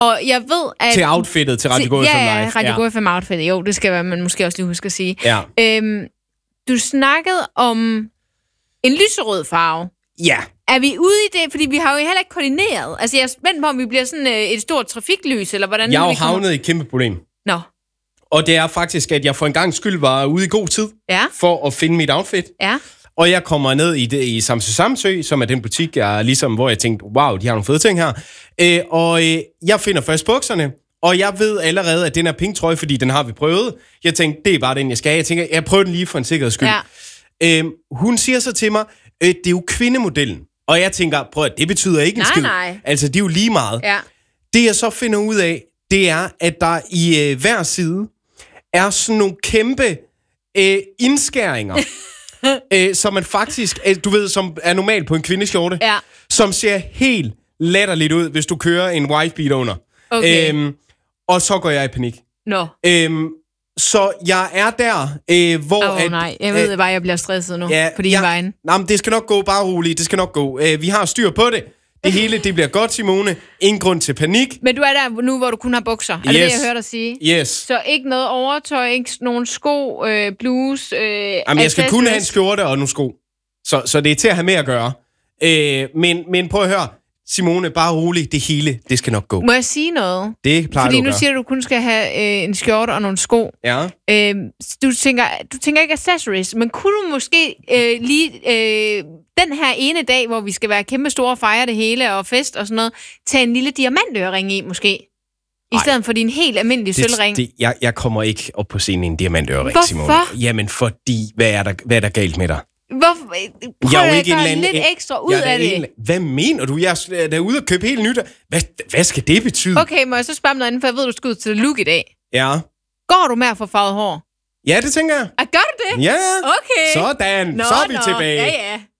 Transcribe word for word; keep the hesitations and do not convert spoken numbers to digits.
Og jeg ved, at... Til outfittet, til Radio Go F M Live. Ja, Radio Go F M outfittet. Jo, det skal man måske også lige huske at sige. Ja. Øhm, du snakkede om en lyserød farve. Ja. Er vi ude i det? Fordi vi har jo heller ikke koordineret. Altså, jeg er spændt på, om vi bliver sådan øh, et stort trafiklys, eller hvordan... Jeg har jo vi kommer... havnet i et kæmpe problem. Nå. Og det er faktisk, at jeg for en gang skyld var ude i god tid Ja. for at finde mit outfit. Ja. Og jeg kommer ned i, det, i Samsø Samsø, som er den butik, jeg ligesom, hvor jeg tænkte, wow, de har nogle fede ting her. Øh, og øh, jeg finder først bukserne, og jeg ved allerede, at den er pink trøje, fordi den har vi prøvet. Jeg tænkte, det er bare den, jeg skal have. Jeg tænker, jeg prøver den lige for en sikkerheds skyld. Ja. Øh, hun siger så til mig, øh, det er jo kvindemodellen. Og jeg tænker, prøv at det betyder ikke en nej, skid. Nej. Altså, det er jo lige meget. Ja. Det jeg så finder ud af, det er, at der i øh, hver side er sådan nogle kæmpe øh, indskæringer, øh, som man faktisk, øh, du ved, som er normalt på en kvindeskjorte, Ja. som ser helt latterligt ud, hvis du kører en white beat under. Okay. Øhm, og så går jeg i panik. Nå. Øhm, så jeg er der, øh, hvor... Åh oh, at, nej, jeg ved øh, bare, jeg bliver stresset nu ja, på din ja, vejen. Nej, men det skal nok gå, bare roligt, det skal nok gå. Øh, vi har styr på det. Det hele, det bliver godt, Simone. Ingen grund til panik. Men du er der nu, hvor du kun har bukser. Er det Yes. det, jeg hørte dig sige? Yes. Så ikke noget overtøj, ikke nogen sko, øh, bluse, øh, Jamen, jeg skal kun have en skjorte og nogle sko. Så, så det er til at have med at gøre. Øh, men, men prøv at høre. Simone, bare rolig. Det hele, det skal nok gå. Må jeg sige noget? Det plejer Fordi du at nu gøre. siger du, at du kun skal have øh, en skjorte og nogle sko. Ja. Øh, du, tænker, du tænker ikke accessories, men kunne du måske øh, lige øh, den her ene dag, hvor vi skal være kæmpe store og fejre det hele og fest og sådan noget, tage en lille diamantørering i måske? I Ej. stedet for din helt almindelige Det, sølvring. det, jeg, jeg kommer ikke op på scenen i en diamantørering, Hvorfor? Simone. Jamen, fordi, hvad er der, hvad er der galt med dig? Hvorfor? Prøv Jeg er jo at ikke en gøre eller anden- lidt ekstra ud Jeg er af da det. en- Hvad mener du? Jeg er derude og købe helt nyt. Hvad, hvad skal det betyde? Okay, må jeg så spørge om noget andet, for jeg ved, du skal ud til look i dag. Ja. Går du med at få farvet hår? Ja, det tænker jeg. Ah, gør du det? Ja, Okay. sådan. Nå, så er vi nå. tilbage. Ja, ja.